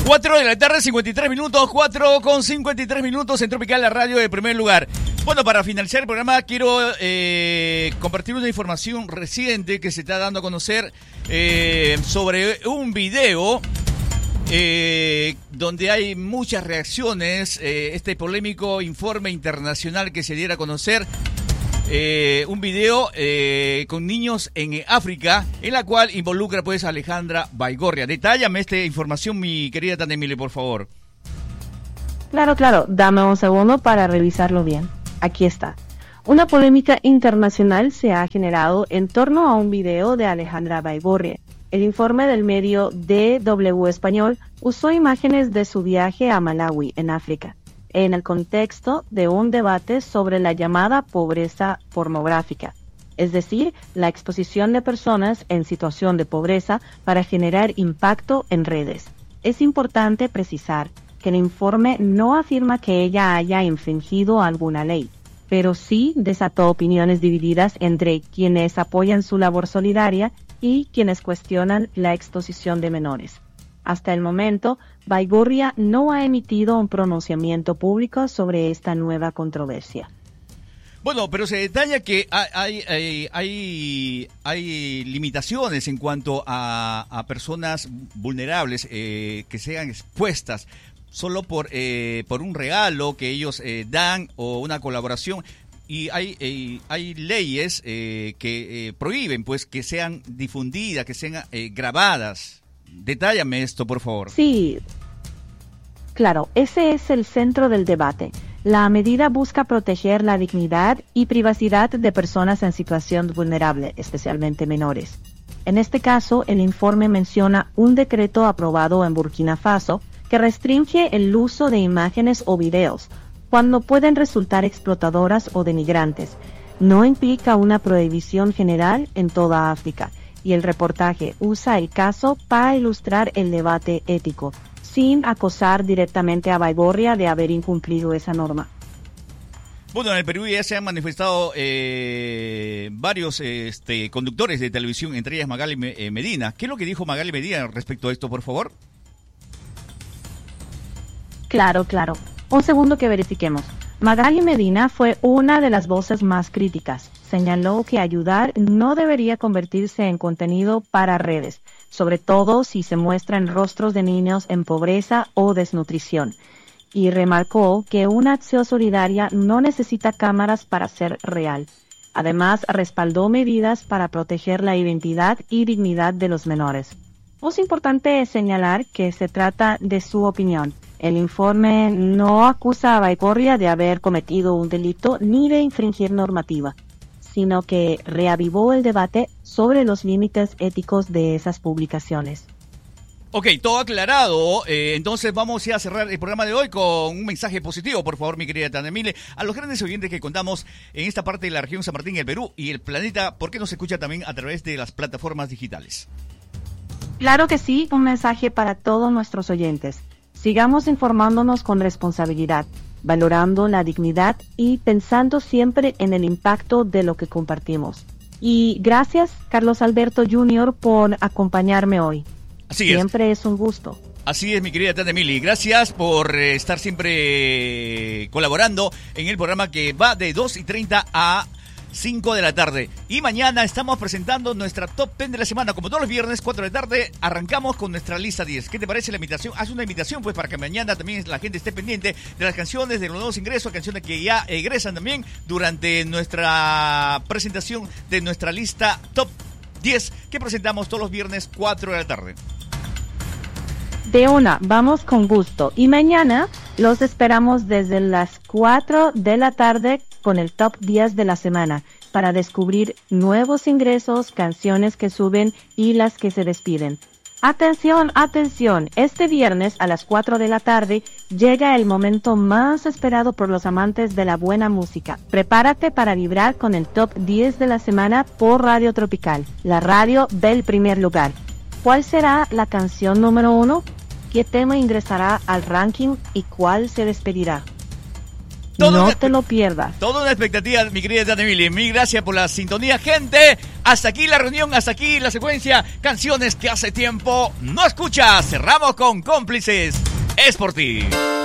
4 de la tarde, 53 minutos, 4 con 53 minutos en Tropical, la radio de primer lugar. Bueno, para finalizar el programa quiero compartir una información reciente que se está dando a conocer sobre un video donde hay muchas reacciones, este polémico informe internacional que se diera a conocer. Un video con niños en África, en la cual involucra pues a Alejandra Baigorria. Detállame esta información, mi querida Tania Emilia, por favor. Claro, dame un segundo para revisarlo bien. Aquí está. Una polémica internacional se ha generado en torno a un video de Alejandra Baigorria. El informe del medio DW Español usó imágenes de su viaje a Malawi, en África, en el contexto de un debate sobre la llamada pobreza pornográfica, es decir, la exposición de personas en situación de pobreza para generar impacto en redes. Es importante precisar que el informe no afirma que ella haya infringido alguna ley, pero sí desató opiniones divididas entre quienes apoyan su labor solidaria y quienes cuestionan la exposición de menores. Hasta el momento, Baigorria no ha emitido un pronunciamiento público sobre esta nueva controversia. Bueno, pero se detalla que hay limitaciones en cuanto a personas vulnerables que sean expuestas solo por un regalo que ellos dan o una colaboración. Y hay leyes que prohíben pues que sean difundidas, que sean grabadas. Detállame esto, por favor. Sí, claro, ese es el centro del debate. La medida busca proteger la dignidad y privacidad de personas en situación vulnerable, especialmente menores. En este caso, el informe menciona un decreto aprobado en Burkina Faso que restringe el uso de imágenes o videos cuando pueden resultar explotadoras o denigrantes. No implica una prohibición general en toda África, y el reportaje usa el caso para ilustrar el debate ético, sin acusar directamente a Baigorria de haber incumplido esa norma. Bueno, en el Perú ya se han manifestado varios conductores de televisión, entre ellas Magali Medina. ¿Qué es lo que dijo Magali Medina respecto a esto, por favor? Claro. Un segundo que verifiquemos. Magali Medina fue una de las voces más críticas. Señaló que ayudar no debería convertirse en contenido para redes, sobre todo si se muestran rostros de niños en pobreza o desnutrición. Y remarcó que una acción solidaria no necesita cámaras para ser real. Además, respaldó medidas para proteger la identidad y dignidad de los menores. Es importante señalar que se trata de su opinión. El informe no acusa a Baigorria de haber cometido un delito ni de infringir normativa, sino que reavivó el debate sobre los límites éticos de esas publicaciones. Ok, todo aclarado. Entonces vamos a cerrar el programa de hoy con un mensaje positivo, por favor, mi querida Tania Emilia, a los grandes oyentes que contamos en esta parte de la región San Martín, el Perú y el planeta, ¿por qué nos escucha también a través de las plataformas digitales? Claro que sí, un mensaje para todos nuestros oyentes. Sigamos informándonos con responsabilidad, valorando la dignidad y pensando siempre en el impacto de lo que compartimos. Y gracias, Carlos Alberto Jr., por acompañarme hoy. Así siempre es un gusto. Así es, mi querida Tania Emilia. Gracias por estar siempre colaborando en el programa que va de 2:30 a 5 de la tarde. Y mañana estamos presentando nuestra Top 10 de la semana. Como todos los viernes, 4 de la tarde, arrancamos con nuestra lista 10. ¿Qué te parece la invitación? Haz una invitación, pues, para que mañana también la gente esté pendiente de las canciones, de los nuevos ingresos, canciones que ya egresan también durante nuestra presentación de nuestra lista Top 10 que presentamos todos los viernes, 4 de la tarde. De una, vamos con gusto. Y mañana los esperamos desde las 4 de la tarde con el Top 10 de la semana para descubrir nuevos ingresos, canciones que suben y las que se despiden. Atención, este viernes a las 4 de la tarde llega el momento más esperado por los amantes de la buena música. Prepárate para vibrar con el Top 10 de la semana por Radio Tropical, la radio del primer lugar. ¿Cuál será la canción número 1? ¿Qué tema ingresará al ranking y cuál se despedirá? No te lo pierdas. Toda una expectativa, mi querida Tata Emily. Mil gracias por la sintonía, gente. Hasta aquí la reunión, hasta aquí la secuencia. Canciones que hace tiempo no escuchas. Cerramos con Cómplices. Es por ti.